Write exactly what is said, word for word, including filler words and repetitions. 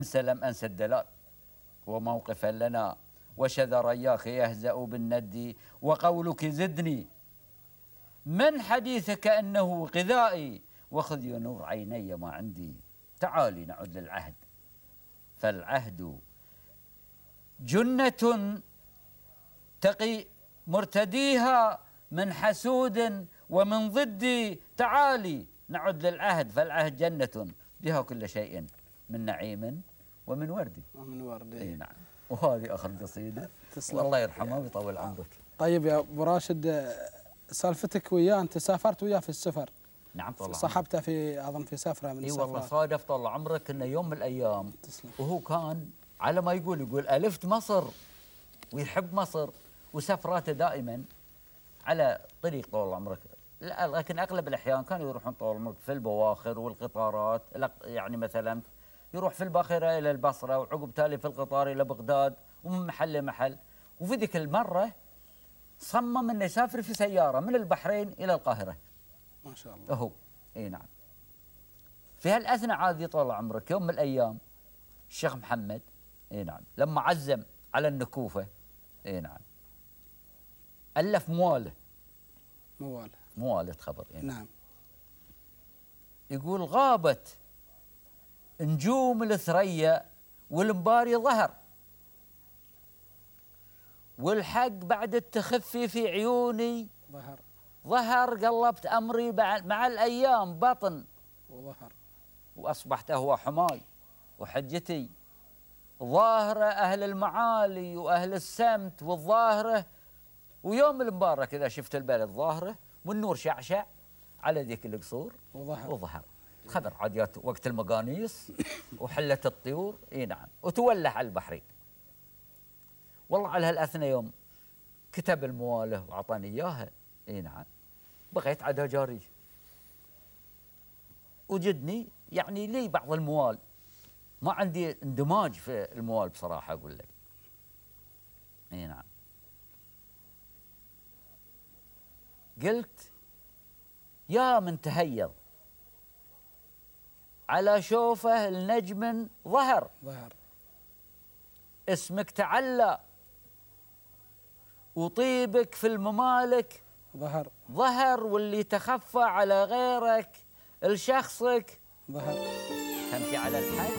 سلم أنسى الدلال وموقفا لنا وشذا رياخ يهزأ بالند وقولك زدني من حديثك أنه غذائي وخذ يا نور عيني ما عندي. تعالي نعد للعهد فالعهد جنة تقي مرتديها من حسود ومن ضدي. تعالي نعد للعهد فالعهد جنة بها كل شيء من نعيم ومن ورد ومن ورد. اي نعم. وهذه اخر قصيده تسلم والله يرحمه ويطول عمرك. طيب يا ابو راشد، سالفتك وياه انت سافرت وياه في السفر؟ نعم طال عمرك. صاحبته في اظن في سفره من اي السفرات. والله صادف طال عمرك انه يوم من الايام تسلم. وهو كان على ما يقول يقول الفت مصر ويحب مصر وسفراته دائما على طريق طول عمرك، لكن اغلب الاحيان كانوا يروحون طول عمرك في البواخر والقطارات، يعني مثلا يروح في الباخره الى البصره وعقب تالي في القطار الى بغداد ومن محل لمحل. وفي ذيك المره صمم انه يسافر في سياره من البحرين الى القاهره. ما شاء الله. هو اي نعم. في هالاثناء عادي طول عمرك يوم من الايام الشيخ محمد اي نعم لما عزم على النكوفه اي نعم الف مواله مواله مواله خبر إيه نعم. نعم. يقول غابت نجوم الثريا والمباري ظهر والحق بعد التخفي في عيوني ظهر ظهر قلبت امري مع الايام بطن وظهر واصبحت اهوى حماي وحجتي ظاهره اهل المعالي واهل السمت والظاهره. ويوم المبارك اذا شفت البلد ظاهره والنور شعشع على ذيك القصور وظهر وظهر خبر عاديات وقت المقانيص وحلت الطيور اي نعم وتولح على البحرين. والله على هالاثناء يوم كتب المواله واعطاني اياها اي نعم بغيت عادها جاري وجدني يعني لي بعض الموال ما عندي اندماج في الموال بصراحه اقول لك اي نعم. قلت يا من تهيض على شوفه النجم ظهر ظهر اسمك تعلى وطيبك في الممالك ظهر ظهر واللي تخفى على غيرك لشخصك ظهر. فهمتي على الحد